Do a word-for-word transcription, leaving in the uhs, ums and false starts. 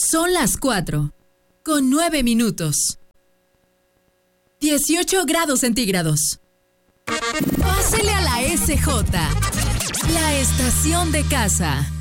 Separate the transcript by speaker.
Speaker 1: Son las cuatro, con nueve minutos. dieciocho grados centígrados. Pásele a la S J, la estación de casa.